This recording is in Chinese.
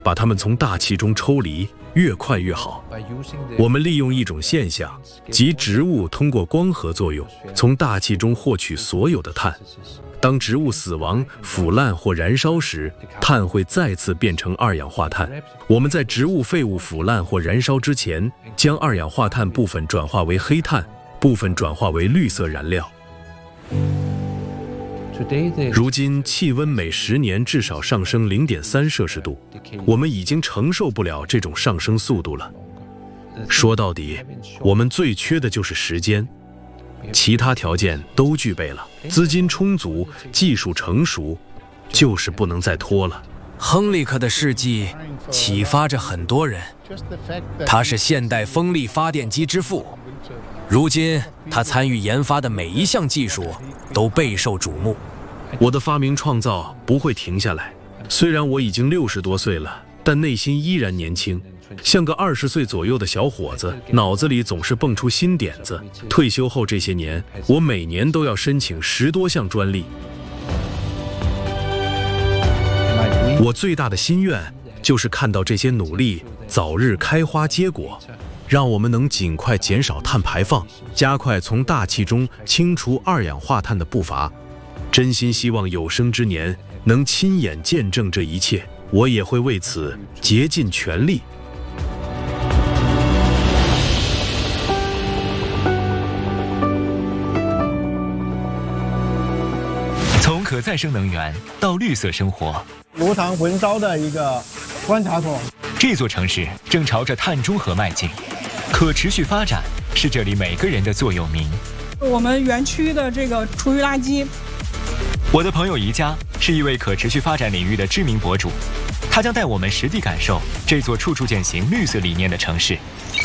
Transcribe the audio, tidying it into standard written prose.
把它们从大气中抽离，越快越好。我们利用一种现象，即植物通过光合作用，从大气中获取所有的碳。当植物死亡、腐烂或燃烧时，碳会再次变成二氧化碳。我们在植物废物腐烂或燃烧之前，将二氧化碳部分转化为黑碳，部分转化为绿色燃料。如今气温每10年至少上升0.3摄氏度，我们已经承受不了这种上升速度了。说到底，我们最缺的就是时间。其他条件都具备了，资金充足，技术成熟，就是不能再拖了。 亨利克的事迹启发着很多人，他是现代风力发电机之父。如今他参与研发的每一项技术都备受瞩目。 我的发明创造不会停下来，虽然我已经60多岁了，但内心依然年轻。像个20岁左右的小伙子，脑子里总是蹦出新点子。退休后这些年，我每年都要申请10多项专利。我最大的心愿就是看到这些努力早日开花结果，让我们能尽快减少碳排放，加快从大气中清除二氧化碳的步伐。真心希望有生之年能亲眼见证这一切，我也会为此竭尽全力。 从可再生能源到绿色生活， 芦塘文昭的一个观察所。 这座城市正朝着碳中和迈进，可持续发展是这里每个人的座右铭。 我们园区的这个厨余垃圾。 我的朋友宜家是一位可持续发展领域的知名博主，他将带我们实地感受这座处处践行绿色理念的城市。